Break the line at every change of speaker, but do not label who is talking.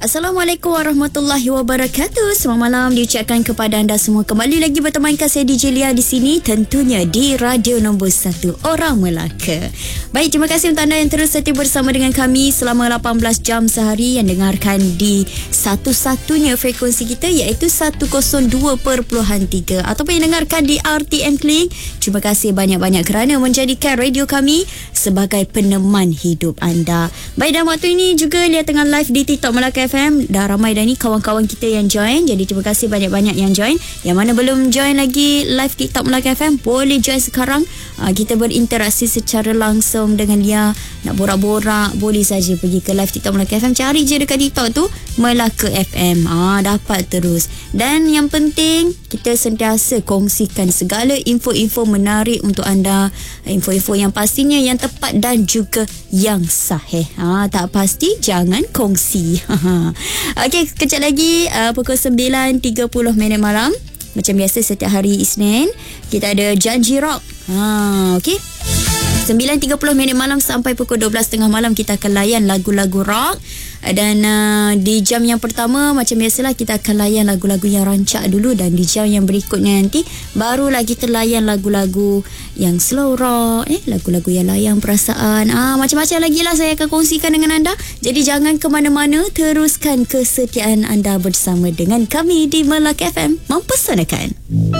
Assalamualaikum warahmatullahi wabarakatuh. Selamat malam diucapkan kepada anda semua. Kembali lagi bertemankan saya DJ Lia di sini, tentunya di radio nombor 1 Orang Melaka. Baik, terima kasih untuk anda yang terus setia bersama dengan kami selama 18 jam sehari, yang dengarkan di satu-satunya frekuensi kita, iaitu 102.3, ataupun yang dengarkan di RTM Kling. Terima kasih banyak-banyak kerana menjadikan radio kami sebagai peneman hidup anda. Baik, dalam waktu ini juga Lia tengah live di TikTok Melaka FM. Dah ramai dah ni kawan-kawan kita yang join. Jadi terima kasih banyak-banyak yang join. Yang mana belum join lagi live TikTok Melaka FM, boleh join sekarang. Kita berinteraksi secara langsung dengan Lia. Nak borak-borak, boleh saja pergi ke live TikTok Melaka FM. Cari je dekat TikTok tu Melaka FM. Dapat terus. Dan yang penting, kita sentiasa kongsikan segala info-info menarik untuk anda. Info-info yang pastinya yang tepat dan juga yang sahih. Tak pasti, jangan kongsi. Okey, kejap lagi pukul 9.30 malam. Macam biasa setiap hari Isnin, kita ada Janji Rock. Okey, 9.30 malam sampai pukul 12.30 malam kita akan layan lagu-lagu rock. Dan di jam yang pertama, macam biasalah, kita akan layan lagu-lagu yang rancak dulu. Dan di jam yang berikutnya nanti barulah kita layan lagu-lagu yang slow rock, lagu-lagu yang layan perasaan. Macam-macam lagi lah saya akan kongsikan dengan anda. Jadi jangan ke mana-mana, teruskan kesetiaan anda bersama dengan kami di Melaka FM, mempersanakan.